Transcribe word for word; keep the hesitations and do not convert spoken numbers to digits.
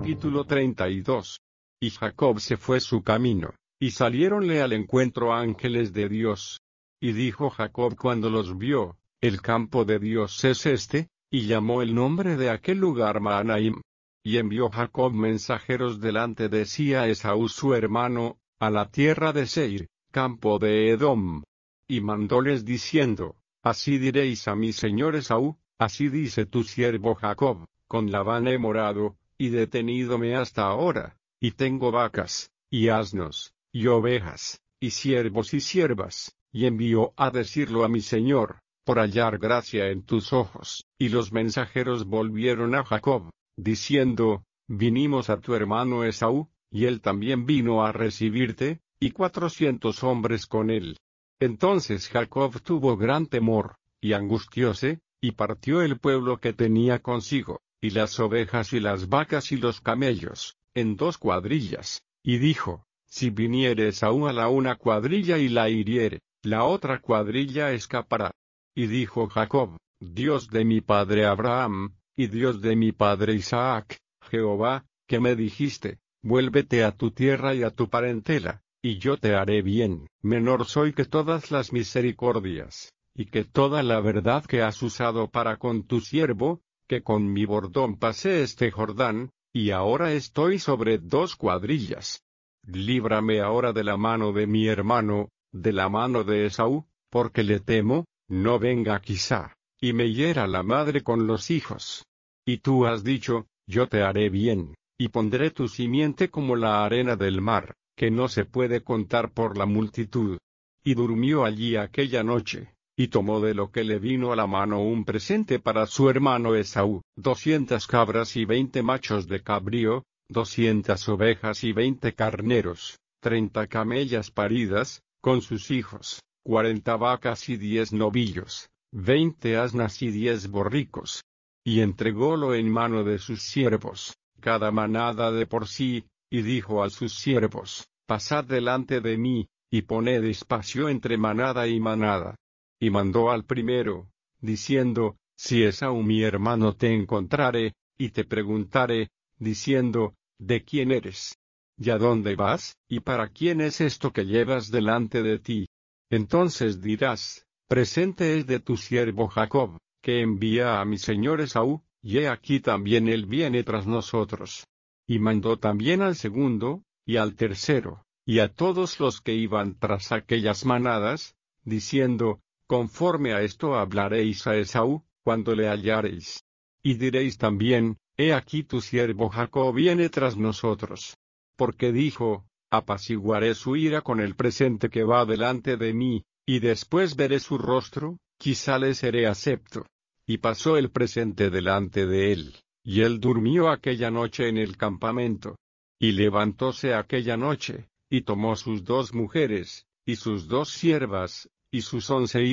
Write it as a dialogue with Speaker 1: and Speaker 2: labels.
Speaker 1: Capítulo treinta y dos. Y Jacob se fue su camino, y saliéronle al encuentro ángeles de Dios. Y dijo Jacob cuando los vio: El campo de Dios es este, y llamó el nombre de aquel lugar Mahanaim. Y envió Jacob mensajeros delante de sí a Esaú su hermano, a la tierra de Seir, campo de Edom. Y mandóles diciendo: Así diréis a mi señor Esaú, así dice tu siervo Jacob, con Labán he morado, y detenídome hasta ahora, y tengo vacas, y asnos, y ovejas, y siervos y siervas, y envío a decirlo a mi señor, por hallar gracia en tus ojos. Y los mensajeros volvieron a Jacob, diciendo: Vinimos a tu hermano Esaú, y él también vino a recibirte, y cuatrocientos hombres con él. Entonces Jacob tuvo gran temor, y angustióse, y partió el pueblo que tenía consigo, y las ovejas y las vacas y los camellos, en dos cuadrillas, y dijo: Si viniere Esaú a la una cuadrilla y la hiriere, la otra cuadrilla escapará. Y dijo Jacob: Dios de mi padre Abraham, y Dios de mi padre Isaac, Jehová, que me dijiste: Vuélvete a tu tierra y a tu parentela, y yo te haré bien. Menor soy que todas las misericordias, y que toda la verdad que has usado para con tu siervo, que con mi bordón pasé este Jordán, y ahora estoy sobre dos cuadrillas. Líbrame ahora de la mano de mi hermano, de la mano de Esaú, porque le temo, no venga quizá, y me hiera la madre con los hijos. Y tú has dicho: Yo te haré bien, y pondré tu simiente como la arena del mar, que no se puede contar por la multitud. Y durmió allí aquella noche, y tomó de lo que le vino a la mano un presente para su hermano Esaú: doscientas cabras y veinte machos de cabrío, doscientas ovejas y veinte carneros, treinta camellas paridas, con sus hijos, cuarenta vacas y diez novillos, veinte asnas y diez borricos. Y entrególo en mano de sus siervos, cada manada de por sí, y dijo a sus siervos: Pasad delante de mí, y poned espacio entre manada y manada. Y mandó al primero, diciendo: Si Esaú mi hermano te encontrare, y te preguntare, diciendo: ¿De quién eres? ¿Y a dónde vas? ¿Y para quién es esto que llevas delante de ti? Entonces dirás: Presente es de tu siervo Jacob, que envía a mi señor Esaú, y he aquí también él viene tras nosotros. Y mandó también al segundo, y al tercero, y a todos los que iban tras aquellas manadas, diciendo: Conforme a esto hablaréis a Esaú, cuando le hallareis. Y diréis también: He aquí tu siervo Jacob viene tras nosotros. Porque dijo: Apaciguaré su ira con el presente que va delante de mí, y después veré su rostro, quizá le seré acepto. Y pasó el presente delante de él, y él durmió aquella noche en el campamento. Y levantóse aquella noche, y tomó sus dos mujeres, y sus dos siervas, y sus once